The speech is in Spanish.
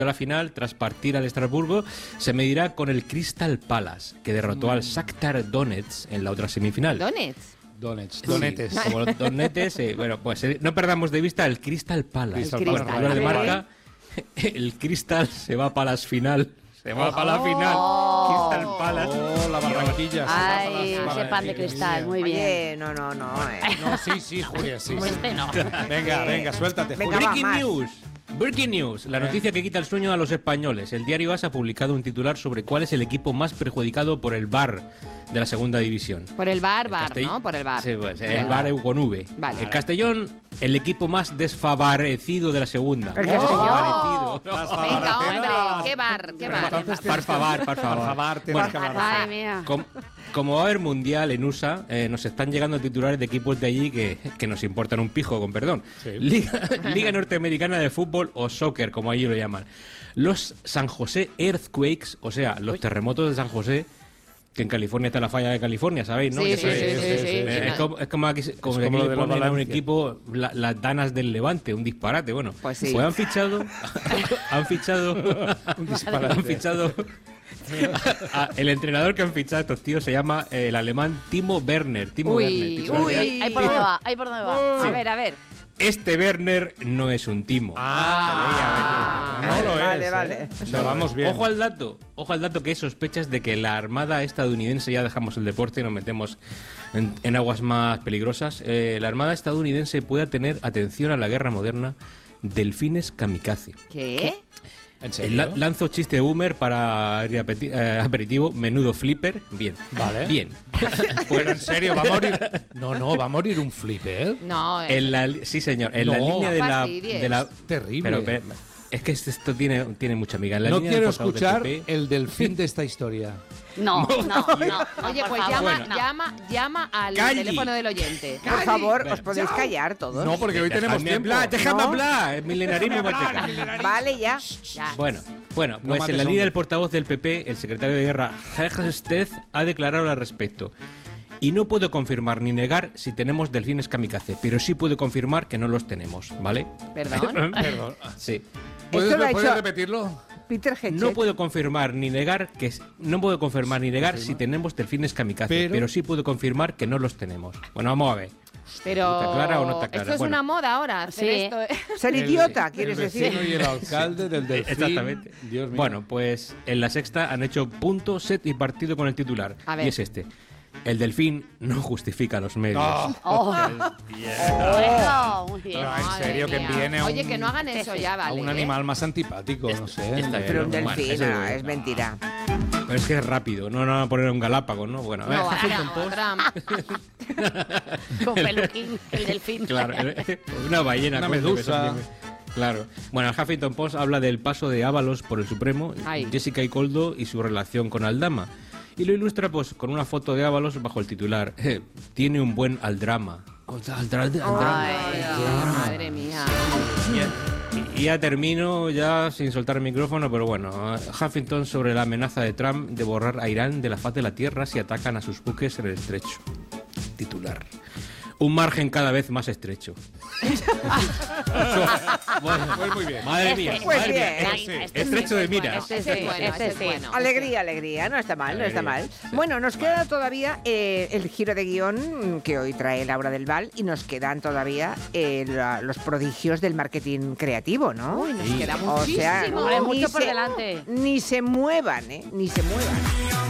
la final, tras partir al Estrasburgo, se medirá con el Crystal Palace, que derrotó al Shakhtar Donetsk en la otra semifinal. Donetes. Como los donetes, bueno, pues no perdamos de vista el Crystal Palace. El Bueno, Crystal. de marca, el Crystal se va para las final. Se va para la final. Crystal Palace. Oh, la Barranquilla. Ay, ese pan de cristal, muy bien. Oye, no. No, sí, Julia, sí. Este no. Venga, suéltate, Venga, Julia. va, Breaking más. news. Breaking news. La noticia que quita el sueño a los españoles. El diario AS ha publicado un titular sobre cuál es el equipo más perjudicado por el VAR de la segunda división. Por el bar, Castell- ¿no? Por el bar. Sí, pues, el VAR con V. Vale. El Castellón, el equipo más desfavorecido de la segunda. El Castellón. Desfavorecido. Venga, hombre, qué bar. Por favor. Tienes que hablar. Ay, mía. Como va a haber mundial en USA, nos están llegando titulares de equipos de allí que nos importan un pijo, con perdón. Sí. Liga Norteamericana de Fútbol o Soccer, como allí lo llaman. Los San José Earthquakes, o sea, los terremotos de San José, que en California está la falla de California, ¿sabéis? ¿No? Sí, Que sí, eso sí. Es como aquí, como Es aquí como lo le de la ponen a un Valencia. equipo las danas del Levante, un disparate. Bueno, Pues sí. han fichado han fichado el entrenador que han fichado estos tíos se llama el alemán Timo Werner. Uy, ahí por dónde va. A ver. Este Werner no es un timo. No lo es. Vale. Lo vamos bien. Ojo al dato que hay sospechas de que la Armada estadounidense, ya dejamos el deporte y nos metemos en aguas más peligrosas, la Armada estadounidense pueda tener, atención a la guerra moderna, delfines kamikaze. ¿Qué? ¿En serio? Lanzo chiste boomer para aperitivo, menudo flipper. Bien. Vale. Bien. Pero en serio, ¿va a morir? No, ¿va a morir un flipper? No, Sí, señor. En la No. línea Fastidies. de la Terrible. Pero, es que esto tiene mucha amiga. En la No línea del quiero portavoz del escuchar PP, el delfín de esta historia. No. Oye, por pues favor, llama al Calli. teléfono del oyente. Por favor, os podéis callar todos. No, porque hoy tenemos Déjame tiempo. hablar, déjame ¿No? hablar. El milenarismo va a checar. Vale, ya. Ya. Bueno, No pues mates en la hombre. línea del portavoz del PP, el secretario de Guerra, Gerhard Steth, ha declarado al respecto. Y no puedo confirmar ni negar si tenemos delfines kamikaze, pero sí puedo confirmar que no los tenemos, ¿vale? Perdón. Perdón. Sí. Esto lo ha ¿Puedes hecho repetirlo? Peter Hedges. No puedo confirmar ni negar si tenemos delfines kamikaze, pero sí puedo confirmar que no los tenemos. Bueno, vamos a ver. Pero ¿Está clara o no está clara? esto es Bueno. una moda ahora. hacer Sí. esto. Ser idiota, quieres el vecino decir. y el alcalde del delfín. Exactamente. Dios mío. Bueno, pues en la Sexta han hecho punto, set y partido con el titular. A ver. Y es este. El delfín no justifica los medios. No. Oh. Bueno, muy bien. Pero en Madre serio, que mía. viene a Oye, un- que no hagan eso ya, A vale. un animal más antipático, no sé. Está bien. Pero un Bueno, delfín, eso- no, es mentira. Pero es que es rápido, no van a poner un Galápagos, ¿no? Bueno, a ver, No, Huffington Post. Con peluquín, el delfín. Claro, una ballena. Una coño, que medusa. son bien- Claro. Bueno, el Huffington Post habla del paso de Ábalos por el Supremo, Ay. Jessica Icoldo y su relación con Aldama. Y lo ilustra pues con una foto de Ábalos bajo el titular tiene un buen aldrama. Ay, madre mía. Y ya termino, ya sin soltar el micrófono, pero bueno, Huffington sobre la amenaza de Trump de borrar a Irán de la faz de la tierra si atacan a sus buques en el estrecho. Titular. Un margen cada vez más estrecho. Bueno, Pues muy bien. madre mía, Pues madre bien. mía. Ay, Estrecho de miras. Este es bueno, este es bueno. Alegría, no está mal, no está mal. Bueno, nos queda todavía el giro de guión que hoy trae Laura del Val y nos quedan todavía los prodigios del marketing creativo, ¿no? Uy, nos queda O sea, muchísimo. Hombre, ni mucho por se- delante. Ni se muevan, ¿eh? Ni se muevan.